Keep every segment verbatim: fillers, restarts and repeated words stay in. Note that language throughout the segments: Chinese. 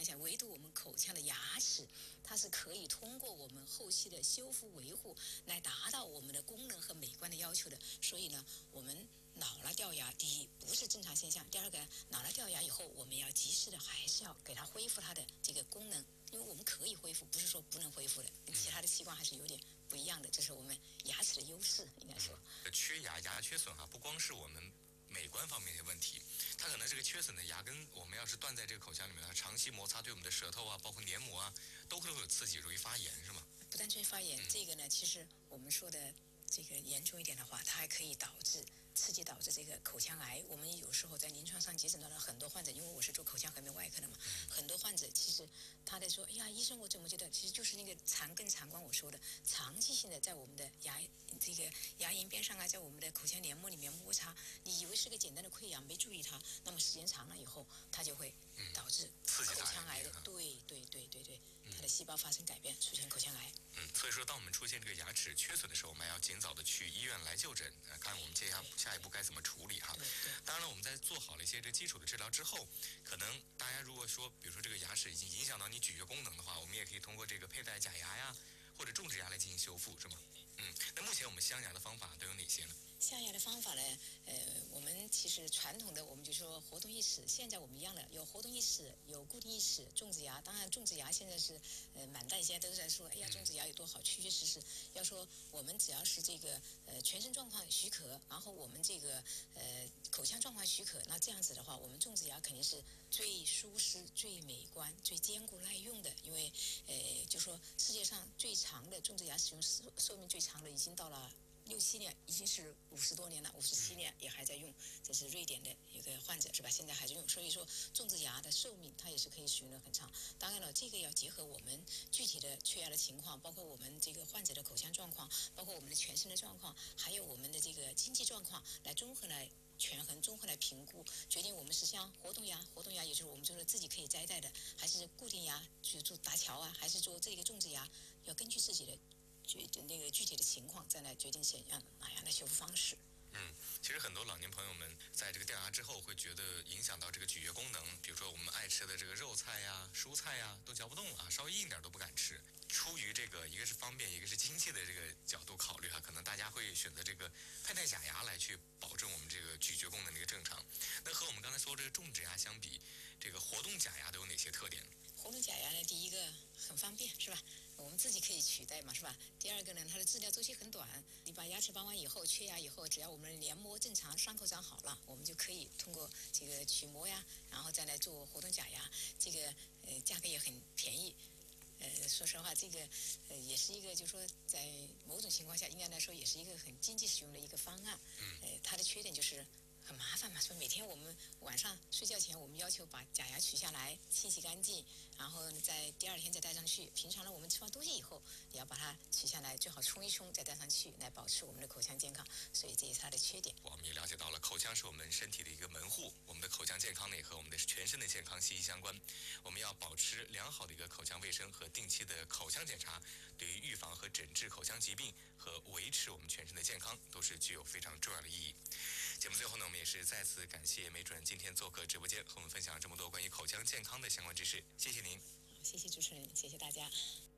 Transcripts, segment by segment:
想一想，唯独我们口腔的牙齿，它是可以通过我们后期的修复维护来达到我们的功能和美观的要求的。所以呢，我们老了掉牙，第一不是正常现象，第二个老了掉牙以后，我们要及时的还是要给它恢复它的这个功能，因为我们可以恢复，不是说不能恢复的，跟其他的器官还是有点不一样的，这是我们牙齿的优势，应该说。 嗯、缺牙、牙缺损哈，不光是我们美观方面的问题，它可能这个缺损的牙根，我们要是断在这个口腔里面，它长期摩擦对我们的舌头啊，包括黏膜啊，都会有刺激，容易发炎，是吗？ 不单纯发炎， 嗯、 这个呢，其实我们说的这个严重一点的话，它还可以导致刺激导致这个口腔癌。我们有时候在临床上接诊到了很多患者，因为我是做口腔颌面外科的嘛，很多患者其实他在说，哎呀，医生，我怎么觉得其实就是那个肠跟肠管我说的，长期性的在我们的牙这个牙龈边上啊，在我们的口腔黏膜里面摩擦，你以为是个简单的溃疡，没注意它，那么时间长了以后，它就会导致口腔癌的， 嗯、 对对对对对，它的细胞发生改变，出现口腔癌。 嗯，所以说，当我们出现这个牙齿缺损的时候，我们要尽早的去医院来就诊，看我们接下下一步该怎么处理哈。当然了，我们在做好了一些这基础的治疗之后，可能大家如果说，比如说这个牙齿已经影响到你咀嚼功能的话，我们也可以通过这个佩戴假牙呀，或者种植牙来进行修复，是吗？嗯，那目前我们镶牙的方法都有哪些呢？ 镶牙的方法呢，呃，我们其实传统的我们就说活动义齿，现在我们一样了，有活动义齿，有固定义齿，种植牙。当然，种植牙现在是呃满大街都在说，哎呀，种植牙有多好，确确实实要说我们只要是这个呃全身状况许可，然后我们这个呃口腔状况许可，那这样子的话，我们种植牙肯定是最舒适、最美观、最坚固耐用的。因为呃，就说世界上最长的种植牙使用寿寿命最长的已经到了六七年，已经是五十多年了，五十七年也还在用。这是瑞典的一个患者是吧？现在还在用，所以说种植牙的寿命它也是可以使用的很长。当然了，这个要结合我们具体的缺牙的情况，包括我们这个患者的口腔状况，包括我们的全身的状况，还有我们的这个经济状况，来综合来权衡，综合来评估，决定我们是像活动牙，活动牙也就是我们就是自己可以摘戴的，还是固定牙去做搭桥啊，还是做这个种植牙，要根据自己的决那个具体的情况再来决定怎样哪样的修复方式。 嗯，其实很多老年朋友们在这个掉牙之后会觉得影响到这个咀嚼功能，比如说我们爱吃的这个肉菜呀、蔬菜呀都嚼不动了，稍微硬点都不敢吃。出于这个一个是方便，一个是经济的这个角度考虑哈，可能大家会选择这个佩戴假牙来去保证我们这个咀嚼功能的一个正常。那和我们刚才说这个种植牙相比，这个活动假牙都有哪些特点？ 活动假牙呢，第一个很方便是吧？我们自己可以取代嘛是吧？第二个呢，它的治疗周期很短，你把牙齿拔完以后，缺牙以后，只要我们的黏膜正常，伤口长好了，我们就可以通过这个取膜呀，然后再来做活动假牙。这个呃价格也很便宜。呃，说实话，这个呃也是一个，就是说在某种情况下，应该来说也是一个很经济使用的一个方案。呃，它的缺点就是很麻烦嘛，说每天我们晚上睡觉前，我们要求把假牙取下来，清洗干净，然后在第二天再戴上去。平常呢，我们吃完东西以后，也要把它取下来，最好冲一冲再戴上去，来保持我们的口腔健康。所以这也是它的缺点。 我们也了解到了，口腔是我们身体的一个门户，我们的口腔健康呢也和我们的全身的健康息息相关。我们要保持良好的一个口腔卫生和定期的口腔检查，对于预防和诊治口腔疾病和维持我们全身的健康，都是具有非常重要的意义。节目最后呢，我们也是再次感谢梅主任今天做客直播间，和我们分享这么多关于口腔健康的相关知识，谢谢您。 谢谢主持人，谢谢大家。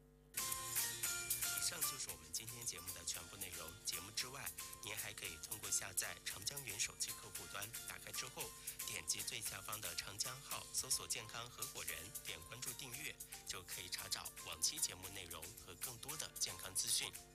以上就是我们今天节目的全部内容。节目之外，您还可以通过下载长江源手机客户端，打开之后点击最下方的长江号，搜索健康合伙人，点关注订阅，就可以查找往期节目内容和更多的健康资讯。